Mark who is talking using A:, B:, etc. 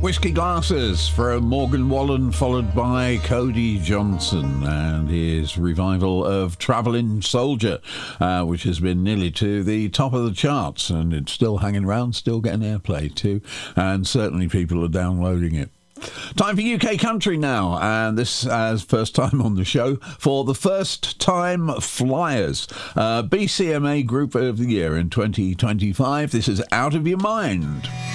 A: Whiskey Glasses from Morgan Wallen, followed by Cody Johnson and his revival of Travelling Soldier, which has been nearly to the top of the charts, and it's still hanging around, still getting airplay too, and certainly people are downloading it. Time for UK Country now, and this as first time on the show for the First Time Flyers, BCMA Group of the Year in 2025. This is Out of Your Mind.